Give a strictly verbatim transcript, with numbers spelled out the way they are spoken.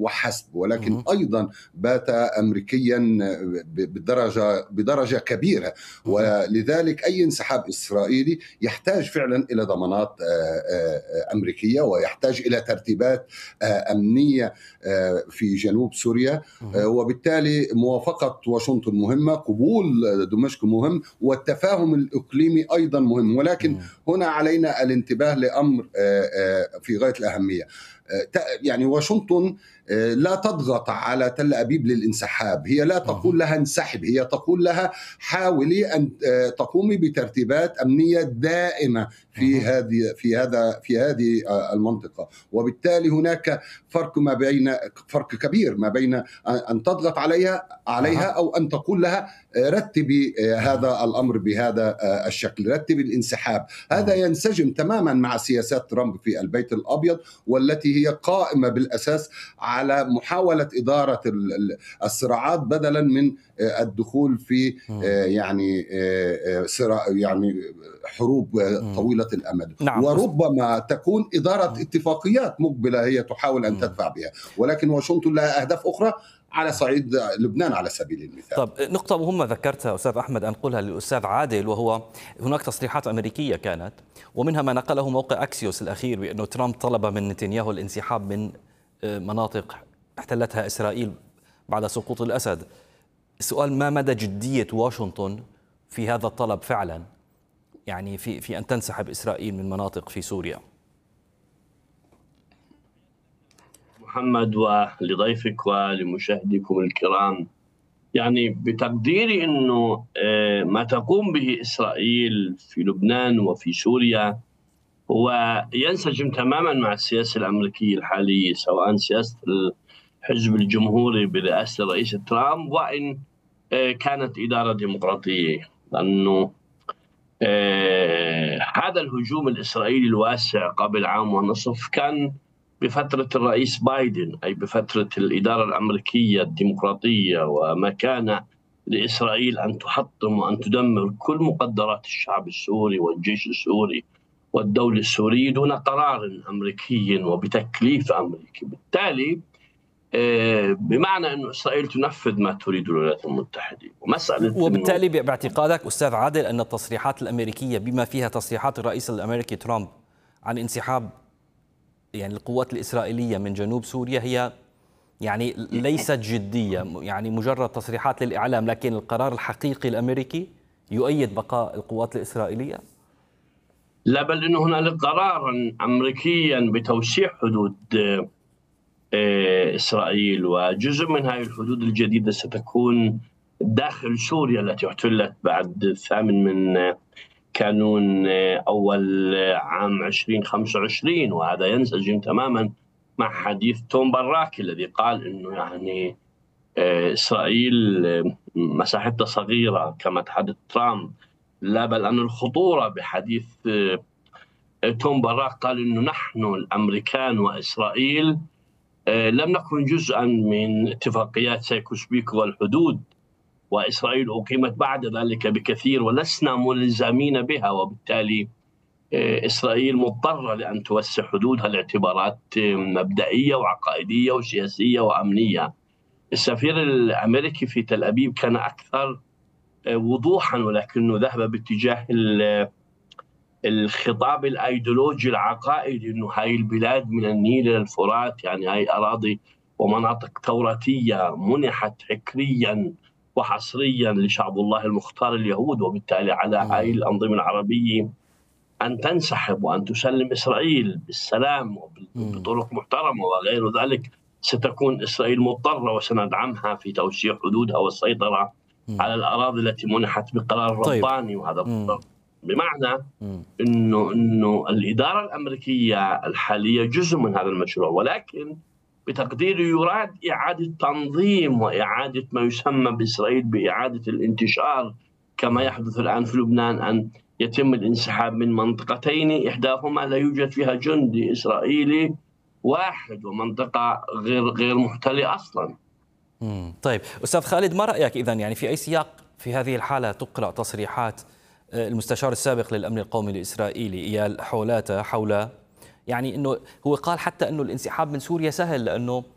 وحسب، ولكن أيضا بات أمريكيا بدرجة بدرجة كبيرة. ولذلك أي انسحاب إسرائيلي يحتاج فعلا إلى ضمانات أمريكية، ويحتاج إلى ترتيبات أمنية في جنوب سوريا، وبالتالي موافقة واشنطن مهمة، قبول دمشق مهم، والتفاهم الإقليمي أيضا مهم. ولكن هنا علينا الانتباه لأمر في غاية الأهمية. يعني واشنطن لا تضغط على تل أبيب للانسحاب، هي لا تقول لها انسحب، هي تقول لها حاولي أن تقومي بترتيبات أمنية دائمة في هذه في هذا في هذه المنطقة. وبالتالي هناك فرق ما بين فرق كبير ما بين أن تضغط عليها عليها أو أن تقول لها رتبي هذا الأمر بهذا الشكل، رتبي الانسحاب. هذا ينسجم تماما مع سياسات ترامب في البيت الأبيض، والتي هي قائمة بالأساس على محاولة إدارة الصراعات بدلا من الدخول في يعني صراع يعني حروب طويلة الأمد. نعم. وربما تكون إدارة اتفاقيات مقبلة هي تحاول أن تدفع بها، ولكن واشنطن لها أهداف أخرى على صعيد لبنان على سبيل المثال. طب نقطة مهمة ذكرتها أستاذ أحمد أنقلها للأستاذ عادل، وهو هناك تصريحات أمريكية كانت، ومنها ما نقله موقع أكسيوس الأخير بأنه ترامب طلب من نتنياهو الانسحاب من مناطق احتلتها إسرائيل بعد سقوط الأسد. السؤال: ما مدى جدية واشنطن في هذا الطلب فعلا، يعني في في أن تنسحب إسرائيل من مناطق في سوريا؟ محمد ولضيفك ولمشاهديكم الكرام، يعني بتقديري أنه ما تقوم به إسرائيل في لبنان وفي سوريا هو ينسجم تماما مع السياسة الأمريكية الحالية، سواء سياسة الحزب الجمهوري برئاسة الرئيس ترامب وإن كانت إدارة ديمقراطية. لأنه هذا الهجوم الإسرائيلي الواسع قبل عام ونصف كان بفترة الرئيس بايدن، أي بفترة الإدارة الأمريكية الديمقراطية، وما كان لإسرائيل أن تحطم وأن تدمر كل مقدرات الشعب السوري والجيش السوري والدولة السورية دون قرار أمريكي وبتكليف أمريكي. بالتالي بمعنى أن إسرائيل تنفذ ما تريد الولايات المتحدة. ومسألة وبالتالي باعتقادك أستاذ عادل أن التصريحات الأمريكية بما فيها تصريحات الرئيس الأمريكي ترامب عن انسحاب يعني القوات الإسرائيلية من جنوب سوريا هي يعني ليست جدية، يعني مجرد تصريحات للإعلام، لكن القرار الحقيقي الأمريكي يؤيد بقاء القوات الإسرائيلية؟ لا، بل أنه هنالك قرارا أمريكيا بتوسيع حدود إسرائيل، وجزء من هذه الحدود الجديدة ستكون داخل سوريا التي احتلت بعد الثامن من كانون أول عام ألفين وخمسة وعشرين. وهذا ينسجم تماما مع حديث توم باراك الذي قال أنه يعني إسرائيل مساحتها صغيرة كما تحدث ترامب. لا، بل أن الخطورة بحديث توم باراك قال أنه نحن الأمريكان وإسرائيل لم نكن جزءا من اتفاقيات سايكوس بيكو والحدود، وإسرائيل أقيمت بعد ذلك بكثير ولسنا ملزمين بها، وبالتالي إسرائيل مضطرة لأن توسع حدودها لاعتبارات مبدئية وعقائدية وسياسية وأمنية. السفير الأمريكي في تل أبيب كان أكثر وضوحا، ولكنه ذهب باتجاه الخطاب الأيديولوجي العقائدي أنه هاي البلاد من النيل إلى الفرات، يعني هاي أراضي ومناطق توراتية منحت فكريا وحصريا لشعب الله المختار اليهود، وبالتالي على هاي الأنظمة العربية أن تنسحب وأن تسلم إسرائيل بالسلام وبطرق محترمة وغير ذلك. ستكون إسرائيل مضطرة وسندعمها في توسيع حدودها والسيطرة على الأراضي التي منحت بقرار رباني. وهذا بالضبط بمعنى إنه إنه الإدارة الأمريكية الحالية جزء من هذا المشروع، ولكن بتقديري يراد إعادة تنظيم وإعادة ما يسمى بإسرائيل بإعادة الانتشار كما يحدث الآن في لبنان، أن يتم الانسحاب من منطقتين إحداهما لا يوجد فيها جندي إسرائيلي واحد، ومنطقة غير غير محتلة أصلا. مم. طيب أستاذ خالد، ما رأيك إذن يعني في أي سياق في هذه الحالة تقرأ تصريحات المستشار السابق للأمن القومي الإسرائيلي إيال حولاتا حول يعني أنه هو قال حتى أنه الانسحاب من سوريا سهل لأنه